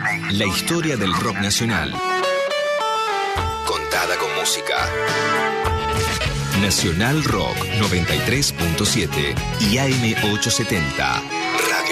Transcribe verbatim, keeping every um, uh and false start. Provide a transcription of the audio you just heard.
La historia del rock nacional. Contada con música. Nacional Rock noventa y tres punto siete y A M ochocientos setenta.